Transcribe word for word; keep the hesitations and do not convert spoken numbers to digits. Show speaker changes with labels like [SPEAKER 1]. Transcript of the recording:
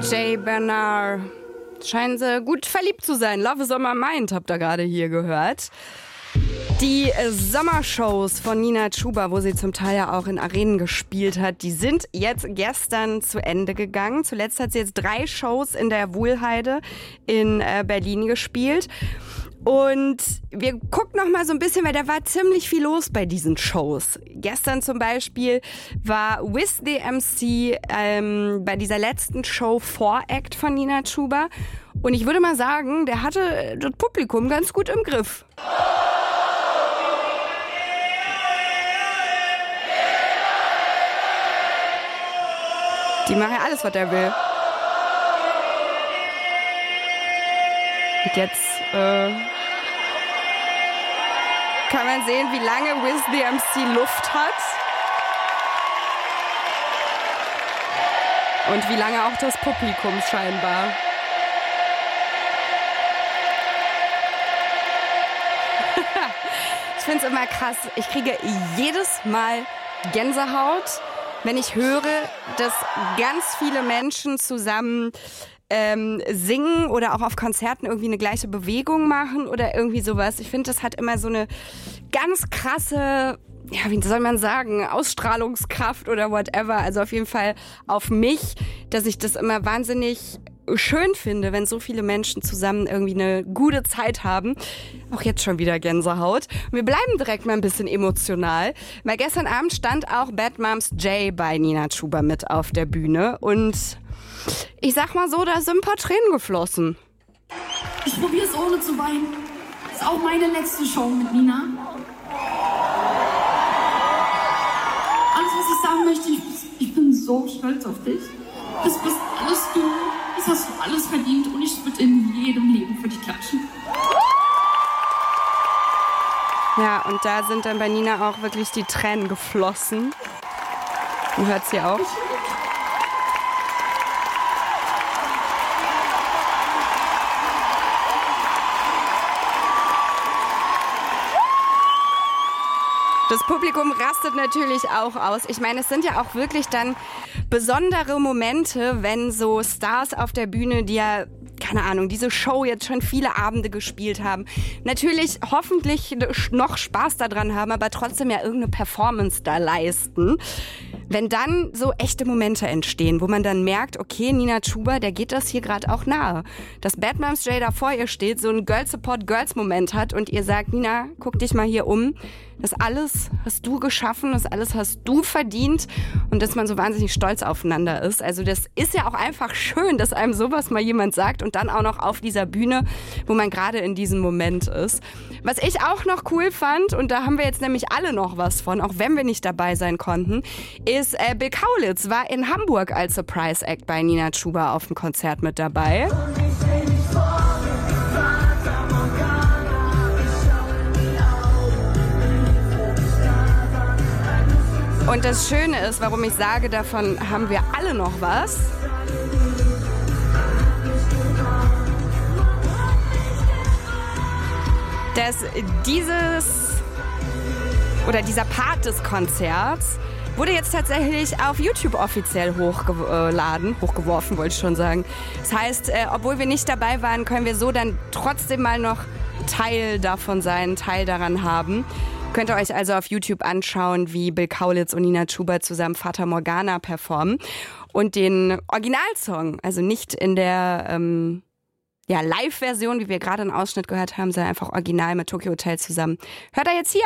[SPEAKER 1] Jay Bernard. Scheinen sie gut verliebt zu sein. Love is on my mind, habt ihr gerade hier gehört. Die Sommershows von Nina Chuba, wo sie zum Teil ja auch in Arenen gespielt hat, die sind jetzt gestern zu Ende gegangen. Zuletzt hat sie jetzt drei Shows in der Wuhlheide in äh, Berlin gespielt. Und wir gucken noch mal so ein bisschen, weil da war ziemlich viel los bei diesen Shows. Gestern zum Beispiel war Wiz the M C ähm, bei dieser letzten Show Voract von Nina Chuba. Und ich würde mal sagen, der hatte das Publikum ganz gut im Griff. Die machen ja alles, was er will. Und jetzt äh, kann man sehen, wie lange Wiz the M C Luft hat. Und wie lange auch das Publikum scheinbar. Ich finde es immer krass. Ich kriege jedes Mal Gänsehaut, wenn ich höre, dass ganz viele Menschen zusammen ähm, singen oder auch auf Konzerten irgendwie eine gleiche Bewegung machen oder irgendwie sowas. Ich finde, das hat immer so eine ganz krasse, ja, wie soll man sagen, Ausstrahlungskraft oder whatever. Also auf jeden Fall auf mich, dass ich das immer wahnsinnig schön finde, wenn so viele Menschen zusammen irgendwie eine gute Zeit haben. Auch jetzt schon wieder Gänsehaut. Und wir bleiben direkt mal ein bisschen emotional, weil gestern Abend stand auch Bad Moms J bei Nina Chuba mit auf der Bühne und ich sag mal so, da sind ein paar Tränen geflossen.
[SPEAKER 2] Ich probiere es ohne zu weinen. Das ist auch meine letzte Show mit Nina. Alles, was ich sagen möchte, ich, ich bin so stolz auf dich. Das bist alles du. Das hast du alles verdient und ich würde in jedem Leben für dich klatschen.
[SPEAKER 1] Ja, und da sind dann bei Nina auch wirklich die Tränen geflossen. Du hörst sie auch. Das Publikum rastet natürlich auch aus. Ich meine, es sind ja auch wirklich dann besondere Momente, wenn so Stars auf der Bühne, die ja, keine Ahnung, diese Show jetzt schon viele Abende gespielt haben, natürlich hoffentlich noch Spaß daran haben, aber trotzdem ja irgendeine Performance da leisten. Wenn dann so echte Momente entstehen, wo man dann merkt, okay, Nina Chuba, der geht das hier gerade auch nahe. Dass Bad Moms J da vor ihr steht, so einen Girl-Support-Girls-Moment hat und ihr sagt, Nina, guck dich mal hier um. Das alles hast du geschaffen, das alles hast du verdient und dass man so wahnsinnig stolz aufeinander ist. Also das ist ja auch einfach schön, dass einem sowas mal jemand sagt und dann auch noch auf dieser Bühne, wo man gerade in diesem Moment ist. Was ich auch noch cool fand, und da haben wir jetzt nämlich alle noch was von, auch wenn wir nicht dabei sein konnten, ist äh, Bill Kaulitz war in Hamburg als Surprise Act bei Nina Chuba auf dem Konzert mit dabei. Und das Schöne ist, warum ich sage, davon haben wir alle noch was. Dass dieses oder dieser Part des Konzerts wurde jetzt tatsächlich auf YouTube offiziell hochgeladen, hochgeworfen, wollte ich schon sagen. Das heißt, äh, obwohl wir nicht dabei waren, können wir so dann trotzdem mal noch Teil davon sein, Teil daran haben. Könnt ihr euch also auf YouTube anschauen, wie Bill Kaulitz und Nina Chuba zusammen Fata Morgana performen. Und den Originalsong, also nicht in der ähm, ja, Live-Version, wie wir gerade einen Ausschnitt gehört haben, sondern einfach original mit Tokyo Hotel zusammen. Hört ihr jetzt hier.